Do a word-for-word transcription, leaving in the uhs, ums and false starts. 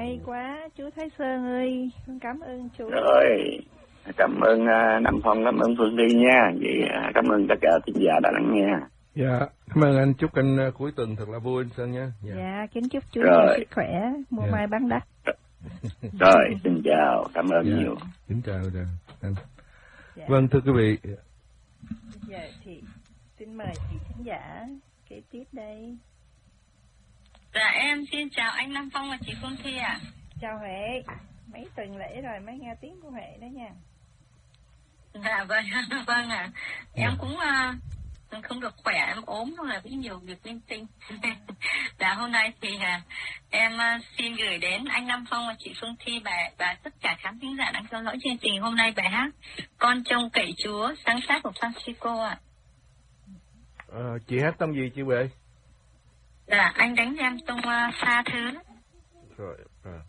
Hay quá, chú Thái Sơn ơi, con cảm ơn chú. Rồi, cảm ơn uh, Nam Phong, cảm ơn Phương Ly nha. Vậy uh, cảm ơn tất cả thính giả đã lắng nghe. Dạ, cảm ơn anh, chúc anh uh, cuối tuần thật là vui anh Sơn nha. Dạ, dạ kính chúc chú nhiều sức khỏe, mua dạ. mai bán đắt. Rồi, xin chào, cảm ơn dạ. nhiều. Xin chào rồi anh. Dạ. Vâng, thưa quý vị. Bây giờ thì xin mời chị khán giả kế tiếp đây. Dạ, em xin chào anh Nam Phong và chị Phương Thi ạ. À. Chào Huệ, mấy tuần lễ rồi mới nghe tiếng của Huệ đó nha. Dạ vâng, vâng ạ. À. Em cũng uh, không được khỏe, em ốm thôi là cũng nhiều việc linh tinh. Dạ hôm nay thì uh, em uh, xin gửi đến anh Nam Phong và chị Phương Thi và, và tất cả khán thính giả đang theo dõi chương trình hôm nay bài hát Con Trông Cậy Chúa sáng tác của Francisco ạ. À, chị hát tông gì chị Huệ? Dạ anh đánh em tông uh, Tha Thứ. Rồi, à.